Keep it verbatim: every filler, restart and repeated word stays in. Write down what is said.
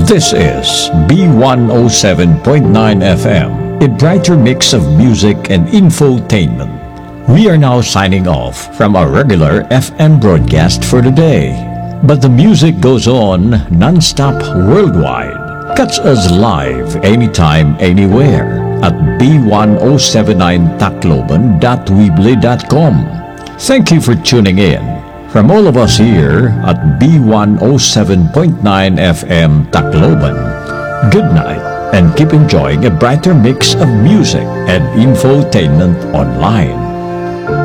This is B one oh seven point nine F M, a brighter mix of music and infotainment. We are now signing off from our regular F M broadcast for the day. But the music goes on non-stop worldwide. Catch us live anytime, anywhere at b one oh seven nine tacloban dot weebly dot com. Thank you for tuning in. From all of us here at B one oh seven point nine F M Tacloban, good night and keep enjoying a brighter mix of music and infotainment online.